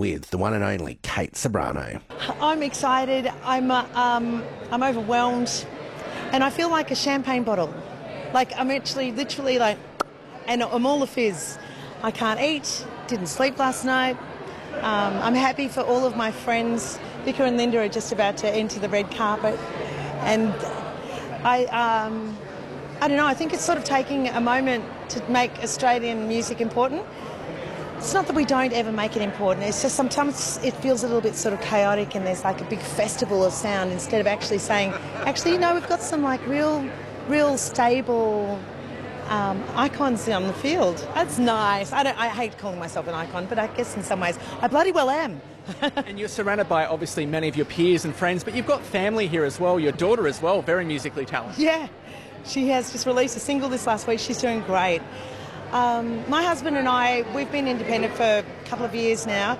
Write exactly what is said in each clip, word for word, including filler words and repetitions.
with the one and only Kate Ceberano. I'm excited. I'm uh, um, I'm overwhelmed, and I feel like a champagne bottle. Like I'm actually literally like, and I'm all a fizz. I can't eat. Didn't sleep last night. Um, I'm happy for all of my friends. Vika and Linda are just about to enter the red carpet, and I. Um, I don't know, I think it's sort of taking a moment to make Australian music important. It's not that we don't ever make it important, it's just sometimes it feels a little bit sort of chaotic and there's like a big festival of sound instead of actually saying, actually, you know, we've got some like real, real stable um, icons on the field. That's nice. I, don't, I hate calling myself an icon, but I guess in some ways I bloody well am. And you're surrounded by obviously many of your peers and friends, but you've got family here as well, your daughter as well, very musically talented. Yeah. She has just released a single this last week. She's doing great. Um, my husband and I, we've been independent for a couple of years now.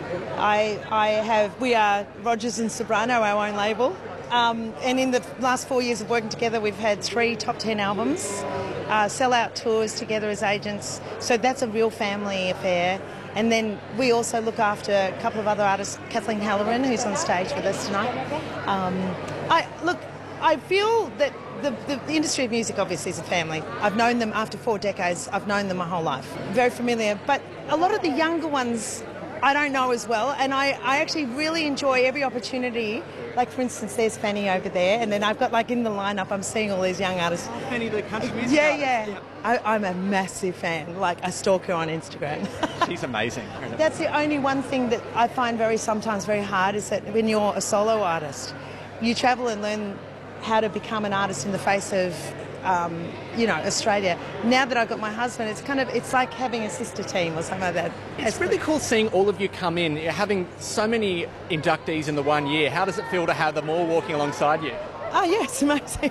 I, I have, we are Rogers and Ceberano, our own label. Um, and in the last four years of working together, we've had three top ten albums, uh, sell-out tours together as agents. So that's a real family affair. And then we also look after a couple of other artists, Kathleen Halloran, who's on stage with us tonight. Um, I look, I feel that The, the, the industry of music obviously is a family. I've known them after four decades. I've known them my whole life. Very familiar. But a lot of the younger ones I don't know as well. And I, I actually really enjoy every opportunity. Like, for instance, there's Fanny over there. And then I've got, like, in the lineup, I'm seeing all these young artists. Fanny, the country music Yeah, artist. yeah. yeah. I, I'm a massive fan. Like, I stalk her on Instagram. She's amazing. That's the only one thing that I find very, sometimes very hard is that when you're a solo artist, you travel and learn how to become an artist in the face of, um, you know, Australia. Now that I've got my husband, it's kind of, it's like having a sister team or something like that. It's really cool seeing all of you come in, You're having so many inductees in the one year. How does it feel to have them all walking alongside you? Oh, yeah, it's amazing.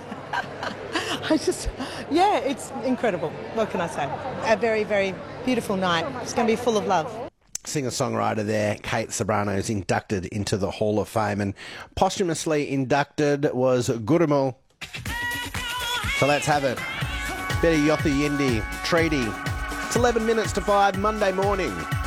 I just, yeah, it's incredible. What can I say? A very, very beautiful night. It's going to be full of love. Singer-songwriter there, Kate Ceberano, is inducted into the Hall of Fame, and posthumously inducted was Gurrumul. So let's have it. Betty Yothu Yindi, Treaty. It's eleven minutes to five, Monday morning.